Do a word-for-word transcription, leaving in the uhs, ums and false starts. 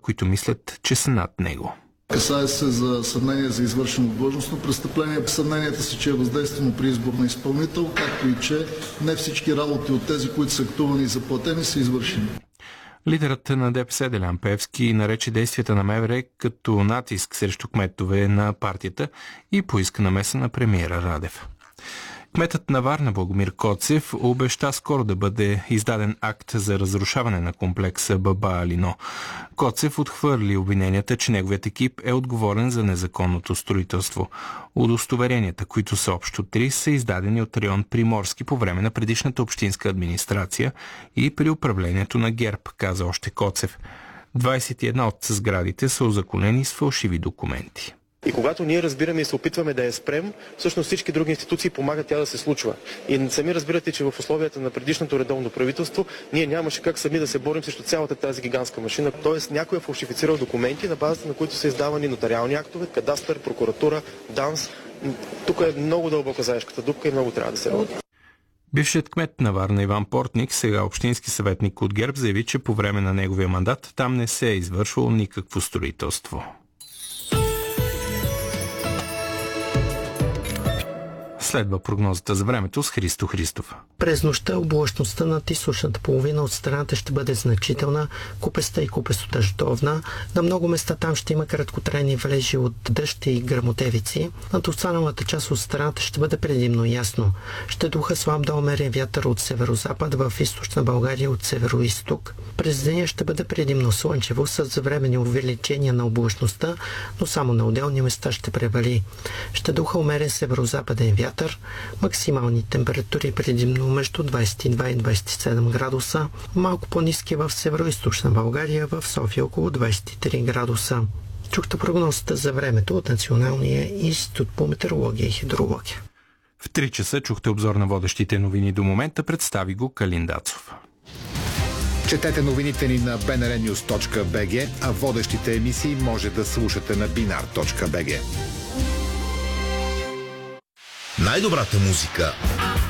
които мислят, че са над него. Касае се за съмнение за извършено длъжностно престъпление. Съмненията са, че е въздействано при избор на изпълнител, както и че не всички работи от тези, които са актувани и заплатени, са извършени. Лидерът на ДПС Делян Пеевски нарече действията на МВР като натиск срещу кметове на партията и поиска намеса на премиера Радев. Кметът на Варна Богомир Коцев обеща скоро да бъде издаден акт за разрушаване на комплекса Баба Алино. Коцев отхвърли обвиненията, че неговият екип е отговорен за незаконното строителство. Удостоверенията, които са общо три, са издадени от район Приморски по време на предишната общинска администрация и при управлението на ГЕРБ, каза още Коцев. двадесет и една от сградите са узаконени с фалшиви документи. И когато ние разбираме и се опитваме да я спрем, всъщност всички други институции помагат тя да се случва. И сами разбирате, че в условията на предишното редовно правителство ние нямаше как сами да се борим срещу цялата тази гигантска машина. Тоест някой е фалшифицирал документи, на базата на които са издавани нотариални актове, кадастър, прокуратура, ДАНС. Тук е много дълбока заешката дупка и много трябва да се работи. Бившият кмет на Варна Иван Портник, сега общински съветник от ГЕРБ, заяви, че по време на неговия мандат там не се е извършвало никакво строителство. Следва прогнозата за времето с Христо Христов. През нощта облачността над източната половина от страната ще бъде значителна, купеста и купесто-дъждовна. На много места там ще има краткотрайни валежи от дъжд и гръмотевици. Над останалата част от страната ще бъде предимно ясно. Ще духа слаб до умерен вятър от северозапад, в източна България от североизток. През деня ще бъде предимно слънчево с временни увеличения на облачността, но само на отделни места ще превали. Ще духа умерен северозападен вятър. Максимални температури предимно между двадесет и два и двадесет и седем градуса, малко по-ниски в северо-източна България, в София около двадесет и три градуса. Чухте прогнозата за времето от Националния институт по метеорология и хидрология. В три часа чухте обзор на водещите новини до момента, представи го Калин Дацов. Четете новините ни на би ен ар нюз точка би джи, а водещите емисии може да слушате на бинар точка би джи. Най-добрата музика